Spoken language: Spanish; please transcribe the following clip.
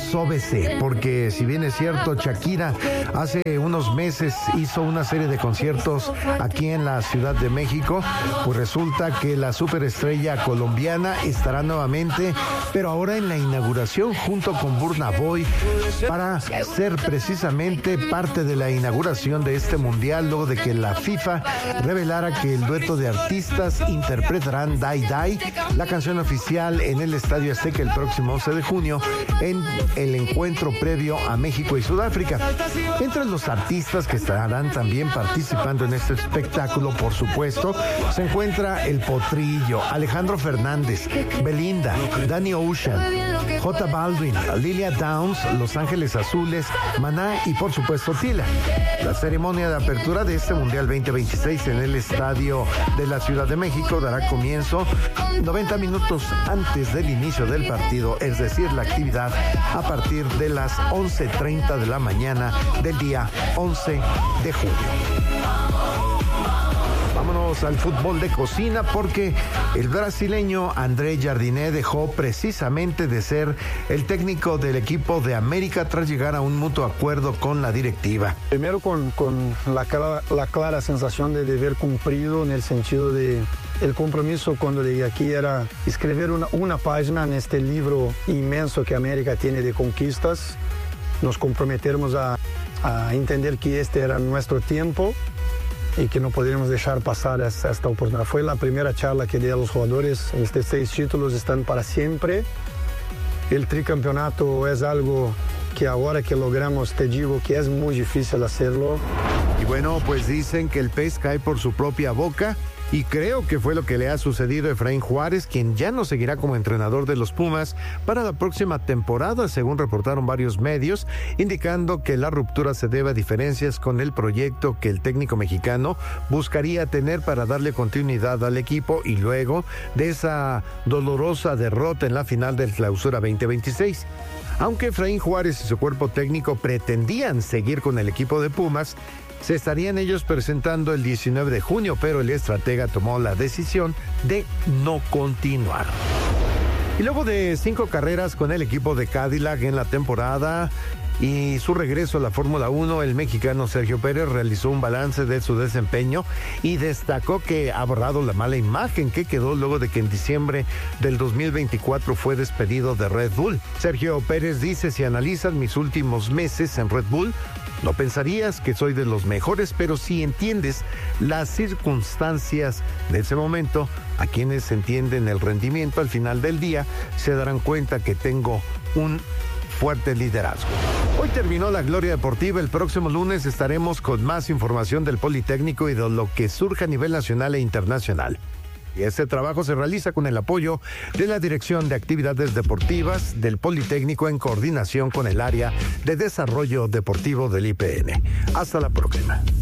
Sóbese, porque si bien es cierto, Shakira hace unos meses hizo una serie de conciertos aquí en la Ciudad de México, pues resulta que la superestrella colombiana estará nuevamente, pero ahora en la inauguración junto con Burna Boy, para ser precisamente parte de la inauguración de este mundial, luego de que la FIFA revelara que el dueto de artistas interpretarán Die Die, la canción oficial, en el Estadio Azteca el próximo 11 de junio, en el encuentro previo a México y Sudáfrica. Entre los artistas que estarán también participando en este espectáculo, por supuesto, se encuentra El Potrillo, Alejandro Fernández, Belinda, Danny Ocean, J Balvin, Lilia Downs, Los Ángeles Azules, Maná y por supuesto Tila. La ceremonia de apertura de este Mundial 2026 en el Estadio de la Ciudad de México dará comienzo 90 minutos antes del inicio del partido, es decir, la actividad a partir de las 11:30 de la mañana del día 11 de julio. Vámonos al fútbol de cocina, porque el brasileño André Jardiné dejó precisamente de ser el técnico del equipo de América tras llegar a un mutuo acuerdo con la directiva. Primero con la clara sensación de deber cumplido, en el sentido de el compromiso cuando llegué aquí era escribir una página en este libro inmenso que América tiene de conquistas. Nos comprometemos a entender que este era nuestro tiempo y que no podríamos dejar pasar esta oportunidad. Fue la primera charla que di a los jugadores. Estos 6 títulos están para siempre. El tricampeonato es algo que ahora que logramos, te digo que es muy difícil hacerlo. Y bueno, pues dicen que el pez cae por su propia boca, y creo que fue lo que le ha sucedido a Efraín Juárez, quien ya no seguirá como entrenador de los Pumas para la próxima temporada, según reportaron varios medios, indicando que la ruptura se debe a diferencias con el proyecto que el técnico mexicano buscaría tener para darle continuidad al equipo y luego de esa dolorosa derrota en la final del Clausura 2026. Aunque Efraín Juárez y su cuerpo técnico pretendían seguir con el equipo de Pumas, se estarían ellos presentando el 19 de junio, pero el estratega tomó la decisión de no continuar. Y luego de 5 carreras con el equipo de Cadillac en la temporada y su regreso a la Fórmula 1, el mexicano Sergio Pérez realizó un balance de su desempeño y destacó que ha borrado la mala imagen que quedó luego de que en diciembre del 2024 fue despedido de Red Bull. Sergio Pérez dice: si analizas mis últimos meses en Red Bull, no pensarías que soy de los mejores, pero si entiendes las circunstancias de ese momento, a quienes entienden el rendimiento al final del día, se darán cuenta que tengo un fuerte liderazgo. Hoy terminó la Gloria Deportiva. El próximo lunes estaremos con más información del Politécnico y de lo que surge a nivel nacional e internacional. Y este trabajo se realiza con el apoyo de la Dirección de Actividades Deportivas del Politécnico en coordinación con el área de Desarrollo Deportivo del IPN. Hasta la próxima.